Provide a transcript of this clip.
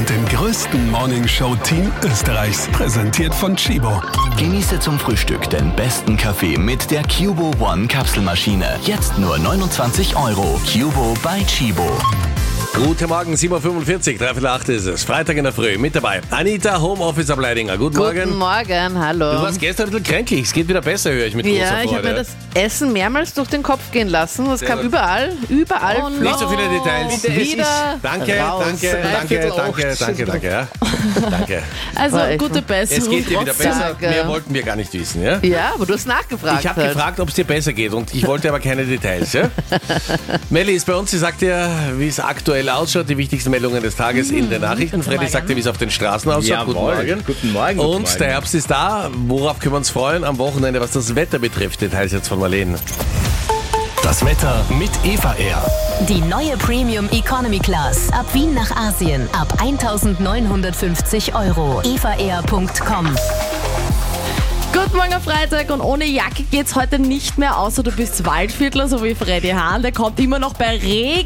und dem größten Morningshow-Team Österreichs. Präsentiert von Chibo. Genieße zum Frühstück den besten Kaffee mit der Cubo One Kapselmaschine. Jetzt nur 29 €. Cubo bei Chibo. Guten Morgen, 7.45 Uhr, 7:45 ist es. Freitag in der Früh, mit dabei Anita, Homeoffice-Ableidinger. Guten Morgen. Guten Morgen, hallo. Du warst gestern ein bisschen kränklich, es geht wieder besser, höre ich mit großer Freude. Ja, ich habe mir das Essen mehrmals durch den Kopf gehen lassen. Es kam überall. Nicht so viele Details. Wieder Danke. Ja. Danke. Also War echt gute gut. Besserung. Es geht dir wieder besser, Danke. mehr wollten wir gar nicht wissen, ja? Ja, aber du hast nachgefragt. Ich habe halt. gefragt, ob es dir besser geht und ich wollte aber keine Details, ja? Melli ist bei uns, sie sagt dir, wie es aktuell ausschaut, die wichtigsten Meldungen des Tages in den Nachrichten. Freddy sagt dir, wie es auf den Straßen ausschaut. Guten Morgen. Guten Morgen. Und der Herbst ist da. Worauf können wir uns freuen am Wochenende, was das Wetter betrifft? Details jetzt von Marlene. Das Wetter mit Eva Air. Die neue Premium Economy Class. Ab Wien nach Asien. Ab 1.950 €. evaair.com. Guten Morgen am Freitag und ohne Jacke geht's heute nicht mehr, außer du bist Waldviertler, so wie Freddy Hahn. Der kommt immer noch bei Regen